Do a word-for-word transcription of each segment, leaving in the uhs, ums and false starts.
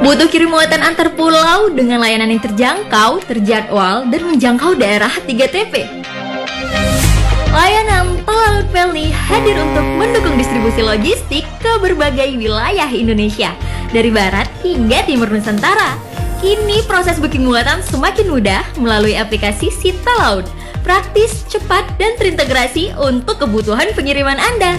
Butuh kirim muatan antar pulau dengan layanan yang terjangkau, terjadwal, dan menjangkau daerah tiga T P. Layanan Tol Laut Pelni hadir untuk mendukung distribusi logistik ke berbagai wilayah Indonesia, dari barat hingga timur Nusantara. Kini proses booking muatan semakin mudah melalui aplikasi Sita Laut. Praktis, cepat, dan terintegrasi untuk kebutuhan pengiriman Anda.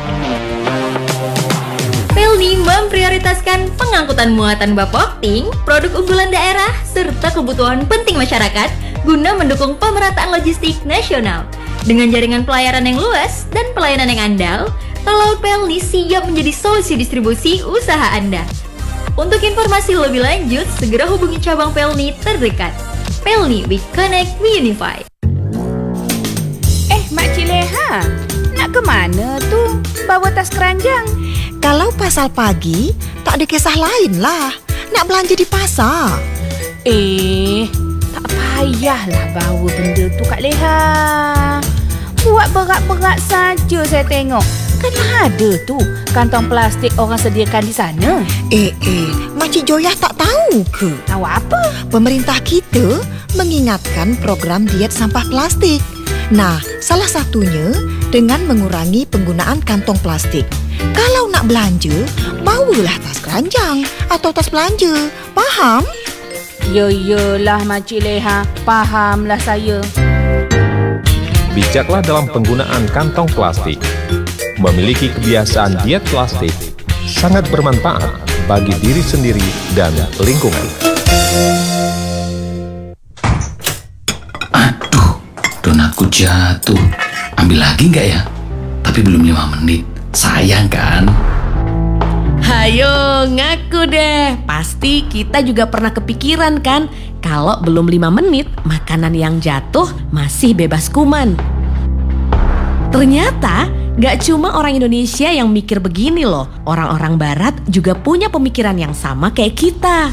Pelni memprioritaskan pengangkutan muatan bapokting, produk unggulan daerah, serta kebutuhan penting masyarakat guna mendukung pemerataan logistik nasional. Dengan jaringan pelayaran yang luas dan pelayanan yang andal, Tol Laut Pelni siap menjadi solusi distribusi usaha Anda. Untuk informasi lebih lanjut, segera hubungi cabang Pelni terdekat. Pelni, we connect, we unify. Eh, Mak Cileha, nak ke mana tu? Bawa tas keranjang. Kalau pasar pagi, tak ada kisah lain lah. Nak belanja di pasar. Eh, tak payahlah bawa benda tu Kak Leha. Buat berat-berat saja saya tengok. Kan ada tu kantong plastik orang sediakan di sana. Eh, eh, Makcik Joyah tak tahu ke? Tahu apa? Pemerintah kita mengingatkan program diet sampah plastik. Nah, salah satunya dengan mengurangi penggunaan kantong plastik. Kalau nak belanja, bawalah tas keranjang atau tas belanja. Faham? Ya, yalah Makcik Leha. Fahamlah saya. Bijaklah dalam penggunaan kantong plastik. Memiliki kebiasaan diet plastik sangat bermanfaat bagi diri sendiri dan lingkungan. Aduh, donatku jatuh. Ambil lagi nggak ya? Tapi belum lima menit. Sayang kan? Hayo, ngaku deh. Pasti kita juga pernah kepikiran kan, kalau belum lima menit, makanan yang jatuh masih bebas kuman. Ternyata gak cuma orang Indonesia yang mikir begini loh. Orang-orang barat juga punya pemikiran yang sama kayak kita.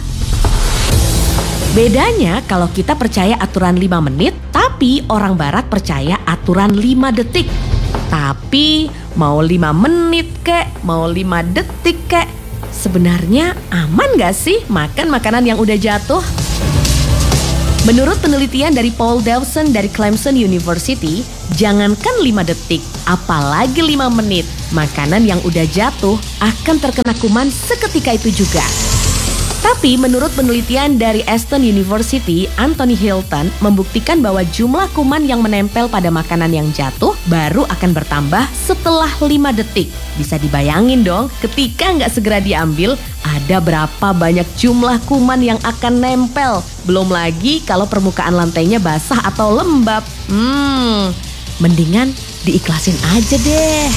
Bedanya kalau kita percaya aturan lima menit, tapi orang barat percaya aturan lima detik. Tapi mau lima menit kek, mau lima detik kek, sebenarnya aman gak sih makan makanan yang udah jatuh? Menurut penelitian dari Paul Dawson dari Clemson University, jangankan lima detik, apalagi lima menit, makanan yang udah jatuh akan terkena kuman seketika itu juga. Tapi menurut penelitian dari Aston University, Anthony Hilton membuktikan bahwa jumlah kuman yang menempel pada makanan yang jatuh baru akan bertambah setelah lima detik. Bisa dibayangin dong, ketika nggak segera diambil, ada berapa banyak jumlah kuman yang akan nempel. Belum lagi kalau permukaan lantainya basah atau lembab. Hmm, mendingan diikhlasin aja deh.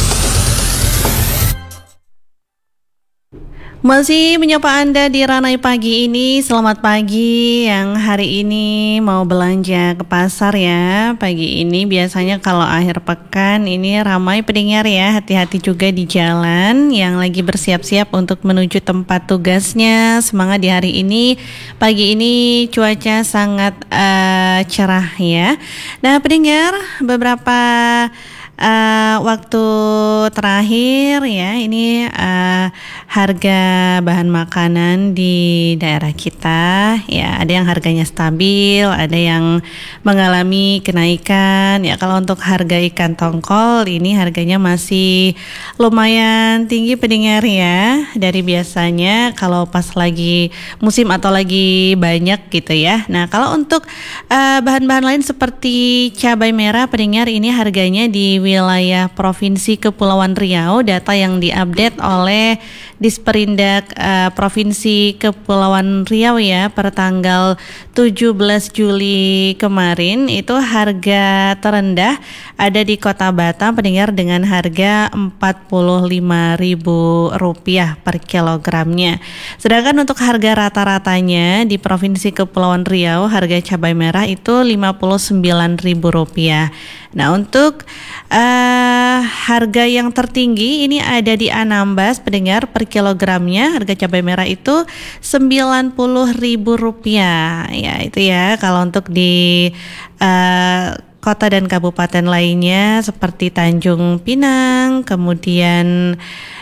Masih menyapa Anda di Ranai Pagi ini. Selamat pagi yang hari ini mau belanja ke pasar ya. Pagi ini biasanya kalau akhir pekan ini ramai pendengar ya. Hati-hati juga di jalan yang lagi bersiap-siap untuk menuju tempat tugasnya. Semangat di hari ini. Pagi ini cuaca sangat uh, cerah ya. Nah pendengar, beberapa Uh, waktu terakhir ya ini uh, harga bahan makanan di daerah kita ya ada yang harganya stabil, ada yang mengalami kenaikan ya. Kalau untuk harga ikan tongkol ini harganya masih lumayan tinggi pendengar ya, dari biasanya kalau pas lagi musim atau lagi banyak gitu ya. Nah kalau untuk uh, bahan-bahan lain seperti cabai merah pendengar ini harganya di wilayah Provinsi Kepulauan Riau, data yang diupdate oleh Disperindak uh, Provinsi Kepulauan Riau ya per tanggal tujuh belas Juli kemarin, itu harga terendah ada di Kota Batam pendengar dengan harga empat puluh lima ribu rupiah per kilogramnya. Sedangkan untuk harga rata-ratanya di Provinsi Kepulauan Riau harga cabai merah itu lima puluh sembilan ribu rupiah. Nah untuk uh, harga yang tertinggi ini ada di Anambas pendengar, per kilogramnya harga cabai merah itu sembilan puluh ribu rupiah ya. Itu ya kalau untuk di uh, kota dan kabupaten lainnya seperti Tanjung Pinang, kemudian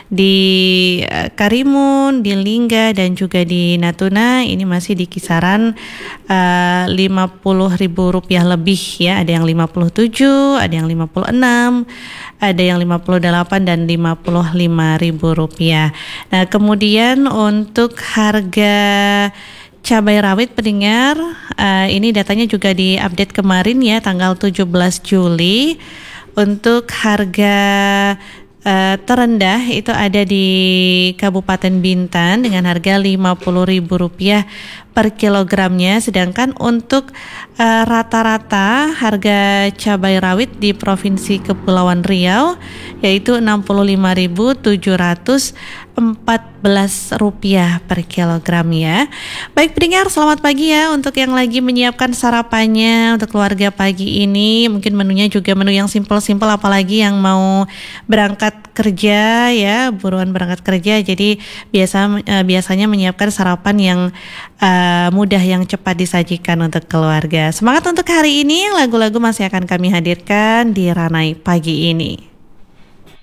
Di uh, Karimun, di Lingga dan juga di Natuna ini masih di kisaran uh, lima puluh ribu rupiah lebih ya. Ada yang lima puluh tujuh, ada yang lima puluh enam, ada yang lima puluh delapan dan lima puluh lima ribu rupiah. Nah, kemudian untuk harga cabai rawit pendengar, uh, ini datanya juga diupdate kemarin ya, tanggal tujuh belas Juli. Untuk harga uh, terendah itu ada di Kabupaten Bintan dengan harga lima puluh ribu rupiah per kilogramnya, sedangkan untuk uh, rata-rata harga cabai rawit di Provinsi Kepulauan Riau yaitu enam puluh lima ribu tujuh ratus empat belas rupiah per kilogram ya. Baik pendengar, selamat pagi ya untuk yang lagi menyiapkan sarapannya untuk keluarga pagi ini. Mungkin menunya juga menu yang simpel-simpel, apalagi yang mau berangkat kerja ya, buruan berangkat kerja. Jadi biasa uh, biasanya menyiapkan sarapan yang uh, mudah, yang cepat disajikan untuk keluarga. Semangat untuk hari ini, lagu-lagu masih akan kami hadirkan di Ranai Pagi ini.